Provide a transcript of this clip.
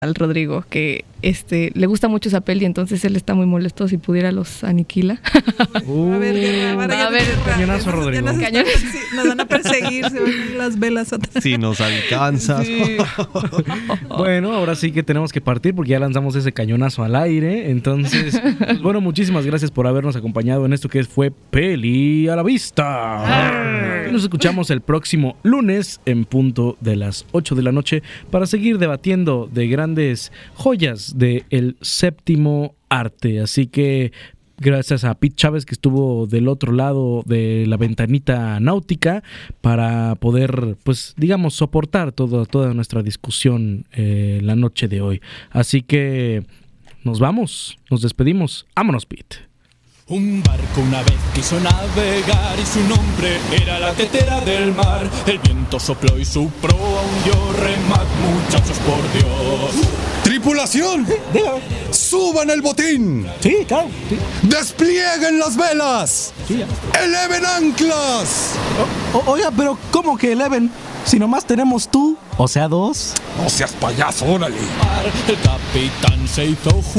al Rodrigo, que le gusta mucho esa peli, entonces él está muy molesto. Si pudiera los aniquila. A ver, cañonazo, Rodrigo. Nos van a perseguir, se van a ir las velas atrás. Si nos alcanzas. Sí. Bueno, ahora sí que tenemos que partir porque ya lanzamos ese cañonazo al aire. Entonces, pues bueno, muchísimas gracias por habernos acompañado en esto que fue Peli a la Vista. Y nos escuchamos el próximo lunes en punto de las 8 de la noche para seguir debatiendo de grandes joyas del séptimo arte. Así que gracias a Pete Chávez, que estuvo del otro lado de la ventanita náutica para poder, pues, digamos, soportar toda nuestra discusión la noche de hoy. Así que nos vamos, nos despedimos. ¡Vámonos, Pete! Un barco una vez quiso navegar y su nombre era la tetera del mar. El viento sopló y su proa hundió. Remad, muchachos, por Dios. ¡Tripulación! ¡Suban el botín! Sí, claro. Sí. ¡Desplieguen las velas! Sí. ¡Eleven anclas! Oiga, pero ¿cómo que eleven? Si nomás tenemos tú, o sea, dos. No seas payaso, órale. El capitán se hizo